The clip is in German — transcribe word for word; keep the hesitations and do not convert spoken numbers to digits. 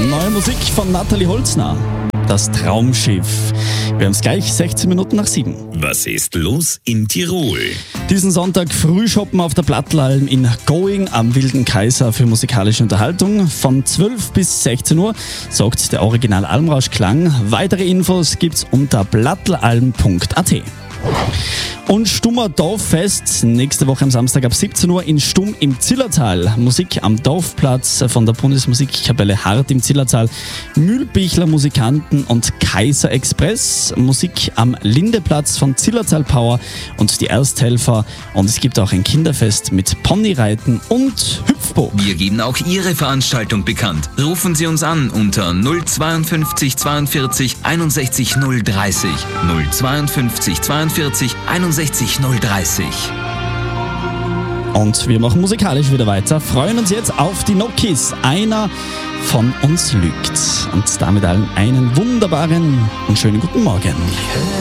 Neue Musik von Nathalie Holzner. Das Traumschiff. Wir haben es gleich sechzehn Minuten nach sieben. Was ist los in Tirol? Diesen Sonntag Frühshoppen auf der Plattlalm in Going am Wilden Kaiser für musikalische Unterhaltung. Von zwölf bis sechzehn Uhr sorgt der Original Almrausch-Klang. Weitere Infos gibt's unter plattlalm punkt a t. Und Stummer Dorffest, nächste Woche am Samstag ab siebzehn Uhr in Stumm im Zillertal. Musik am Dorfplatz von der Bundesmusikkapelle Hart im Zillertal. Mühlbichler Musikanten und Kaiser Express. Musik am Lindeplatz von Zillertal Power und die Ersthelfer. Und es gibt auch ein Kinderfest mit Ponyreiten und Hüpfburg. Wir geben auch Ihre Veranstaltung bekannt. Rufen Sie uns an unter null zweiundfünfzig zweiundvierzig einundsechzig null dreißig. null zweiundfünfzig zweiundvierzig einundsechzig null dreißig. Und wir machen musikalisch wieder weiter. Freuen uns jetzt auf die Nokis. Einer von uns lügt. Und damit allen einen wunderbaren und schönen guten Morgen.